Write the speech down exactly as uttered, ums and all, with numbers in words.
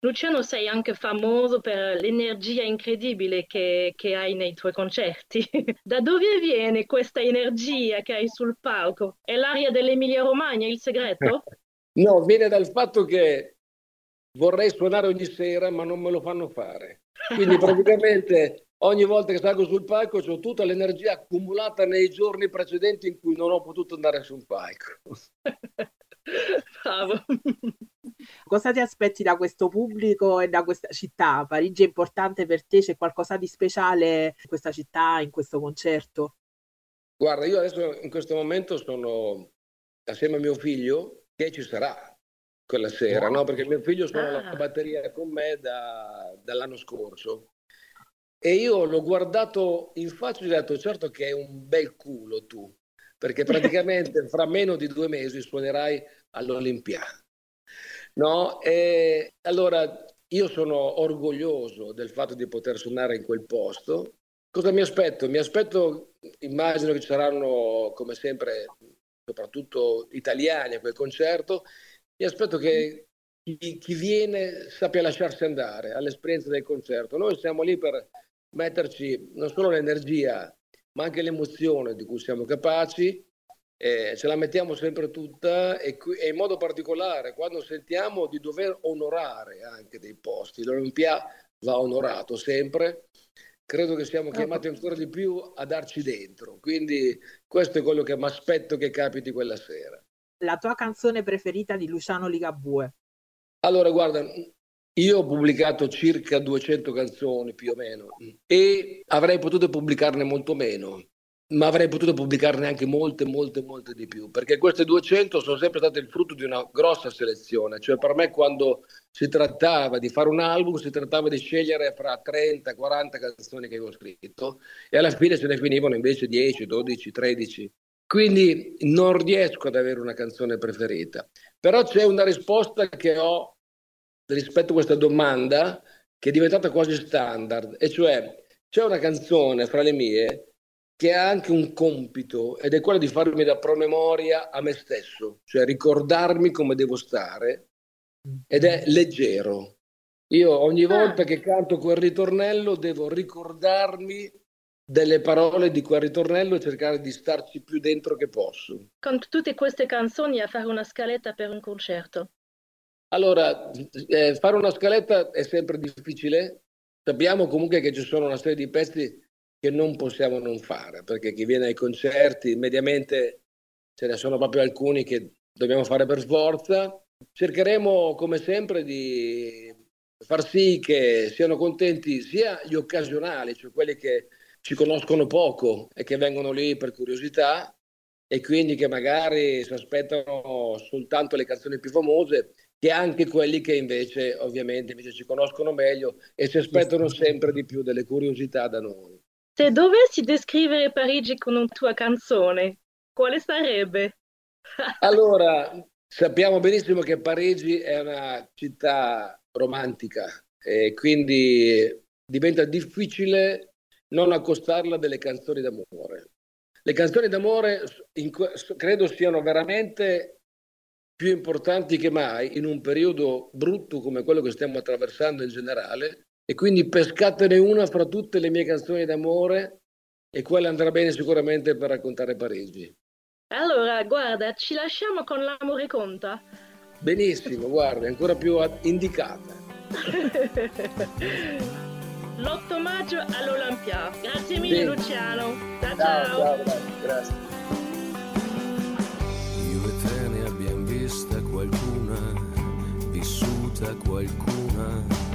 Luciano, sei anche famoso per l'energia incredibile che, che hai nei tuoi concerti. Da dove viene questa energia che hai sul palco? È l'aria dell'Emilia-Romagna, il segreto? No, viene dal fatto che vorrei suonare ogni sera, ma non me lo fanno fare. Quindi praticamente ogni volta che salgo sul palco ho tutta l'energia accumulata nei giorni precedenti in cui non ho potuto andare su un palco. Bravo. Cosa ti aspetti da questo pubblico e da questa città? Parigi è importante per te? C'è qualcosa di speciale in questa città, in questo concerto? Guarda, io adesso in questo momento sono assieme a mio figlio che ci sarà quella sera, no? Perché mio figlio suona la Ah, batteria con me da- dall'anno scorso. E io l'ho guardato in faccia e gli ho detto, certo che è un bel culo tu, perché praticamente fra meno di due mesi suonerai all'Olimpiade. No? E allora io sono orgoglioso del fatto di poter suonare in quel posto. Cosa mi aspetto? Mi aspetto, immagino che ci saranno, come sempre, soprattutto italiani a quel concerto. Mi aspetto che chi, chi viene sappia lasciarsi andare all'esperienza del concerto. Noi siamo lì per metterci non solo l'energia, ma anche l'emozione di cui siamo capaci. Eh, ce la mettiamo sempre tutta e, qui- e in modo particolare quando sentiamo di dover onorare anche dei posti. L'Olimpia va onorato sempre. Credo che siamo chiamati ancora di più a darci dentro. Quindi questo è quello che mi aspetto che capiti quella sera. La tua canzone preferita di Luciano Ligabue? Allora, guarda, io ho pubblicato circa duecento canzoni più o meno e avrei potuto pubblicarne molto meno, ma avrei potuto pubblicarne anche molte, molte, molte di più, perché queste duecento sono sempre state il frutto di una grossa selezione. Cioè, per me, quando si trattava di fare un album, si trattava di scegliere fra trenta quaranta canzoni che avevo scritto e alla fine se ne finivano invece dieci, dodici, tredici. Quindi non riesco ad avere una canzone preferita. Però c'è una risposta che ho rispetto a questa domanda che è diventata quasi standard, e cioè c'è una canzone fra le mie che ha anche un compito ed è quello di farmi da promemoria a me stesso, cioè ricordarmi come devo stare ed è leggero. Io ogni volta ah, che canto quel ritornello devo ricordarmi delle parole di quel ritornello e cercare di starci più dentro che posso. con tutte queste canzoni a fare una scaletta per un concerto. Allora, eh, fare una scaletta è sempre difficile. Sappiamo comunque che ci sono una serie di pezzi che non possiamo non fare, perché chi viene ai concerti, mediamente ce ne sono proprio alcuni che dobbiamo fare per forza. Cercheremo, come sempre, di far sì che siano contenti sia gli occasionali, cioè quelli che ci conoscono poco e che vengono lì per curiosità, e quindi che magari si aspettano soltanto le canzoni più famose, che anche quelli che invece ovviamente invece ci conoscono meglio e si aspettano sempre di più delle curiosità da noi. Se dovessi descrivere Parigi con una tua canzone, quale sarebbe? Allora, sappiamo benissimo che Parigi è una città romantica e quindi diventa difficile non accostarla delle canzoni d'amore. Le canzoni d'amore in que- credo siano veramente più importanti che mai in un periodo brutto come quello che stiamo attraversando in generale, e quindi pescatene una fra tutte le mie canzoni d'amore e quella andrà bene sicuramente per raccontare Parigi. Allora, guarda, ci lasciamo con l'amore conta. Benissimo, guarda, è ancora più a- indicata. L'otto maggio all'Olympia. Grazie mille, Sì. Luciano. Ciao Ciao, ciao. ciao, grazie. grazie. Io e te ne abbiamo vista qualcuna, vissuta qualcuna.